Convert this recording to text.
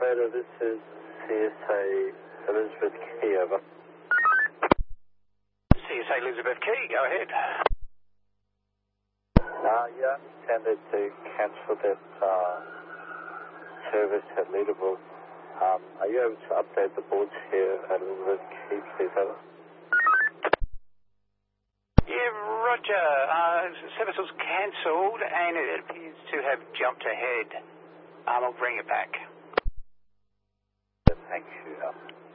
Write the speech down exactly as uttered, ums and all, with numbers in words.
Elevator, this is C S A Elizabeth Key, over. C S A Elizabeth Key, go ahead. Uh, you understand that to cancel that uh, service at Leaderville. Um, are you able to update the boards here at Elizabeth Key, please, over? Yeah, Roger. Uh, service was cancelled and it appears to have jumped ahead. Um, I'll bring it back. Thank you.